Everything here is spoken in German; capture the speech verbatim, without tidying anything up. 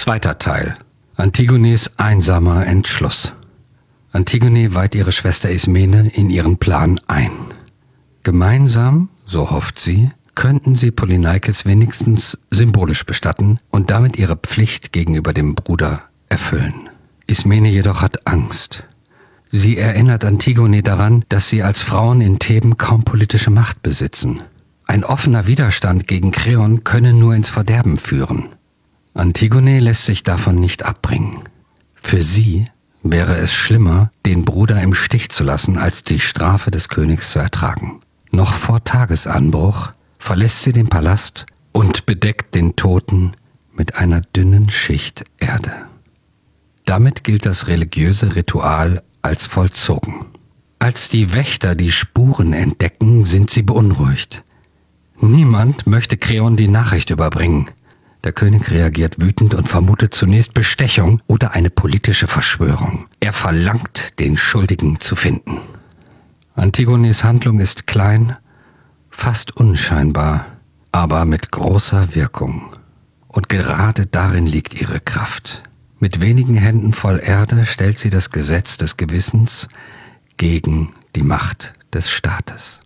Zweiter Teil. Antigones einsamer Entschluss. Antigone weiht ihre Schwester Ismene in ihren Plan ein. Gemeinsam, so hofft sie, könnten sie Polyneikes wenigstens symbolisch bestatten und damit ihre Pflicht gegenüber dem Bruder erfüllen. Ismene jedoch hat Angst. Sie erinnert Antigone daran, dass sie als Frauen in Theben kaum politische Macht besitzen. Ein offener Widerstand gegen Kreon könne nur ins Verderben führen. Antigone lässt sich davon nicht abbringen. Für sie wäre es schlimmer, den Bruder im Stich zu lassen, als die Strafe des Königs zu ertragen. Noch vor Tagesanbruch verlässt sie den Palast und bedeckt den Toten mit einer dünnen Schicht Erde. Damit gilt das religiöse Ritual als vollzogen. Als die Wächter die Spuren entdecken, sind sie beunruhigt. Niemand möchte Kreon die Nachricht überbringen. Der König reagiert wütend und vermutet zunächst Bestechung oder eine politische Verschwörung. Er verlangt, den Schuldigen zu finden. Antigones Handlung ist klein, fast unscheinbar, aber mit großer Wirkung. Und gerade darin liegt ihre Kraft. Mit wenigen Händen voll Erde stellt sie das Gesetz des Gewissens gegen die Macht des Staates.